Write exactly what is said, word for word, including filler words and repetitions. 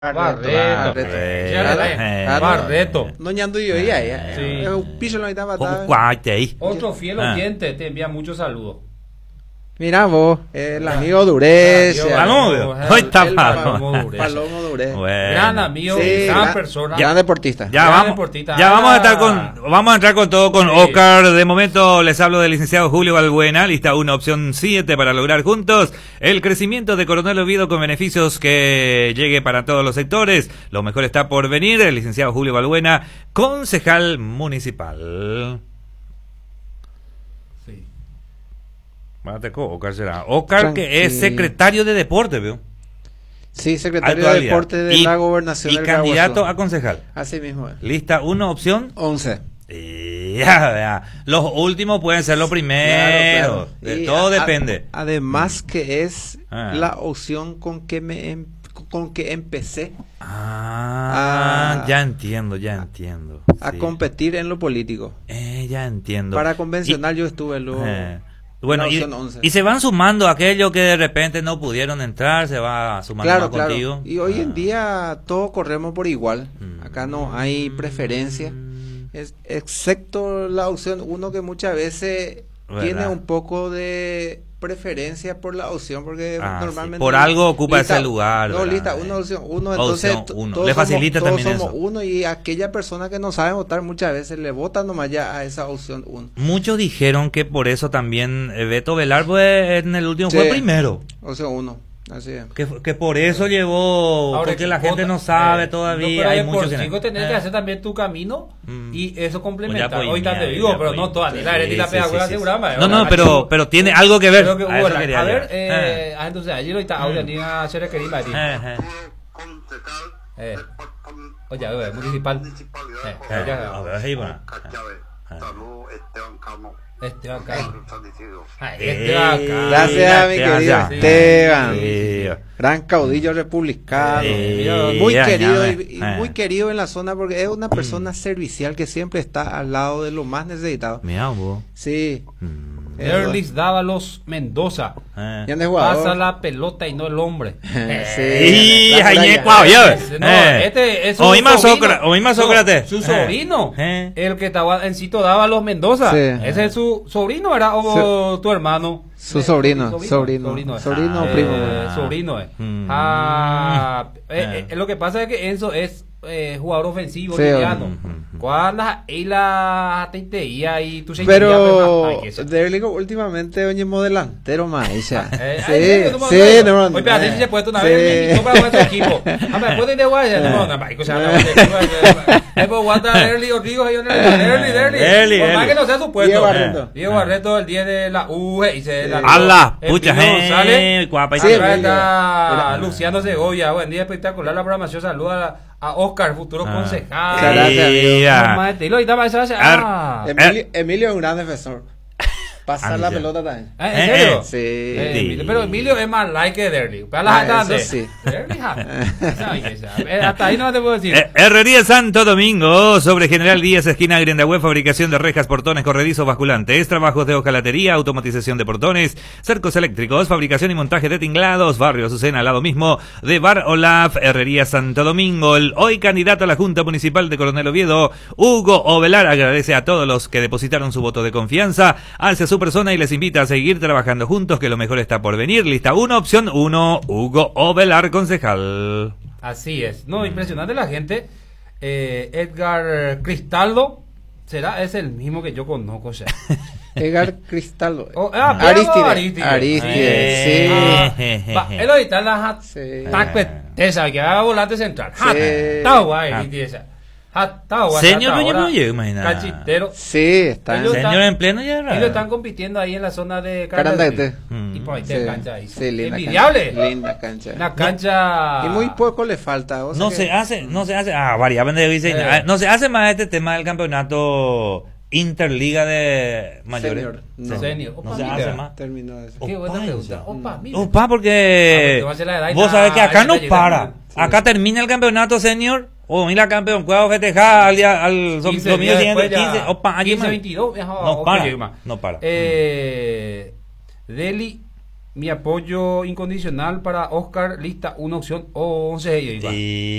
Barreto. Barreto. Barreto. No ñando yo ya, ya. Sí. Un piso lo necesitaba Como matar. cuate ahí. Otro fiel Ah. oyente te envía muchos saludos. Mira vos, el amigo Durez. Amigo Palomo, eh, hoy está el Palomo. Palomo Durez. Palomo Durez. Bueno. Gran amigo, Sí, gran gran- persona. Gran deportista. Ya Gran vamos, deportista. ya vamos a estar Ah. con, vamos a entrar con todo con Sí. Oscar. De momento les hablo del licenciado Julio Balbuena, lista uno, opción siete para lograr juntos el crecimiento de Coronel Oviedo con beneficios que llegue para todos los sectores. Lo mejor está por venir. El licenciado Julio Balbuena, concejal municipal. Sí. Mátate con Oscar será. Oscar que es Tranqui- secretario de deporte, veo. Sí, secretario de Actualidad. deporte de Y- la gobernación y del candidato Caraguazú. a concejal. Así mismo es. Lista uno, opción. once. Y ya, ya. Los últimos pueden ser los primeros. De Y todo a- depende. Además que es Ah. la opción con que me em- con que empecé Ah, Ah. ya entiendo, ya entiendo. a Sí. competir en lo político. Eh, ya entiendo. Para convencional yo estuve luego. Eh, Bueno, la y, opción once. y se van sumando aquellos que de repente no pudieron entrar, se va sumando Claro, más claro. contigo. Y hoy en Ah. día todos corremos por igual. Mm. Acá no hay preferencia. Es, excepto la opción uno que muchas veces ¿Verdad? tiene un poco de preferencia por la opción porque Ah, sí. normalmente Por algo ocupa lista- ese lugar, no, ¿verdad? lista uno, opción uno, entonces Opción t- uno. todos Le somos- facilita todos también somos eso. uno y aquella persona que no sabe votar muchas veces le vota nomás ya a esa opción uno. Muchos dijeron que por eso también eh, Beto Velar fue en el último fue Sí. primero. Opción uno. Así es. Que, que por eso llevó, Ahora, porque que la gente vota- no sabe eh, todavía. no, pero hay de muchos por que sí no. tenés Eh. que hacer también tu camino Mm. y eso complementa. Pues ya, Hoy pues, te ya, digo, ya, pero pues, no toda ni la sí, heredita sí, pedagoga sí, sí. asegurada. No, no, pero, pero tiene algo que ver. Creo que A hubo eso la- quería a ver, llegar. eh, ah, entonces ayer hoy está audio ni a hacer querida ahí. Eh, eh. concejal Eh. departam- Oye, a ver, municipal. municipalidad Eh, de Eh, ya, a ver, ahí va. Cachave. Ah. Salud, Esteban Camo. Este acá. San Isidro. Ah, Eh, este acá. Gracias, mi gracias. querido Sí. Esteban. Sí. Gran caudillo republicano. Sí, Muy ya, querido ya, y, y eh. muy querido en la zona porque es una persona servicial que siempre está al lado de lo más necesitado. Mira vos. Sí. Mm. Erlis Dávalos Mendoza. Eh. ¿Y dónde jugador? Pasa la pelota y no el hombre. Sí. Y La ahí playa. es cuau, ya. Ese no, Eh. este es su Oíma sobrino. Sócrates, oíma Sócrates. Su Eh. sobrino, Eh. el que estaba en Cito Dávalos Mendoza. Sí. Ese es su sobrino, ¿verdad? O tu hermano. Su Eh, sobrino, sobrino, sobrino, es. sobrino o Eh, primo. sobrino, eh. Mm. Ah, eh, Eh. eh, lo que pasa es que Enzo es eh, jugador ofensivo, Sí, liviano. mm, mm. Cuando y la teiteía y tu Pero Derlico últimamente oye delantero más. o sea, Eh, sí, ay, no, no, sí, no, no, Oye, espérate, eh, si se puede una sí. vez, me quitó para jugar su equipo. Ah, me puede de guay, no, no, marico, o sea, no, es por guardar Derli, Rodrigo, yo no, Derli, Derli. Derli, Por más Derli. que no sea su puesto. Diego Barreto. Diego Barreto, el diez de la U G, y se la ¡Hala! el Pucha, Pino eh, González. guapa. Sí, Atrás Emilio. está Mira. Luciano Segovia, buen día espectacular la programación, saluda a, a Oscar, futuro Ah. concejal. Muchas gracias, amigo. Ya. No, más estilo, y estaba esa, ah. Emilio, Emilio es un gran defensor. Pasar Ah, la ya. pelota también. ¿En Eh, serio? eh. Sí. Eh, Sí. Emilio, pero Emilio es más like que Derli. Pero la Ah, gente anda- eso sí. Derli, ja. Esa belleza. Eh, Hasta ahí no te puedo decir. Eh, Herrería Santo Domingo, sobre General Díaz, esquina Grindahue, fabricación de rejas, portones, corredizos, basculantes, trabajos de hojalatería, automatización de portones, cercos eléctricos, fabricación y montaje de tinglados, barrio Azucena, al lado mismo de Bar Olaf, Herrería Santo Domingo. El hoy candidato a la Junta Municipal de Coronel Oviedo, Hugo Ovelar, agradece a todos los que depositaron su voto de confianza hacia su persona y les invita a seguir trabajando juntos, que lo mejor está por venir. Lista uno, opción uno, Hugo Ovelar, concejal. Así es. No, impresionante la gente. Eh, Edgar Cristaldo. ¿Será? Es el mismo que yo conozco. O sea. Edgar Cristaldo. Oh, ah, pero Aristide. Aristide. Aristide, Eh. sí. Ah, va, él ahorita en la hat. Sí. Esa, que haga volante central. Hat. Sí. Está guay, Aristide, esa. Hat, está guay. Señor, hasta yo ahora. no llego, imagínate. Cachitero. Sí, está Ellos- en Señor en pleno ya. Ellos están compitiendo ahí en la zona de Carandete. Mm. Y por ahí Sí, te cancha ahí. sí, linda Envidiable. cancha. Linda cancha. Una cancha. Y muy poco le falta. o sea No que- se hace, no se hace, ah, variable de diseño. Eh. Ah, no se hace más este tema del campeonato Interliga de mayores. Senior, no. Senior. Senior. No Opa, se mira. hace más. Terminó eso. Qué buena Opa, pregunta. esa. Opa, mira. Opa, Ah, porque porque va a ser la edad y vos la- sabés que acá la no llega para. también. Sí. Acá termina el campeonato senior. O mira campeón, cuidado festejar al día, al quince domingo días siguiente, después ya, quince, opa, allí quince, más. veintidós, ya, No opa, para, llega más. no para. Eh, Deli Mi apoyo incondicional para Oscar, lista una opción once. Sí.